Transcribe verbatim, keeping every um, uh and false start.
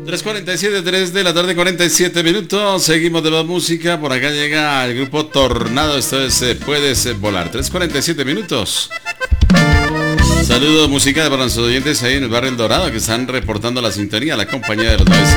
tres cuarenta y siete, tres de la tarde, cuarenta y siete minutos. Seguimos de la música. Por acá llega el grupo Tornado. Esto es eh, Puedes eh, Volar. tres cuarenta y siete minutos. Saludos musical para nuestros oyentes ahí en el barrio El Dorado que están reportando la sintonía, la compañía de los nueve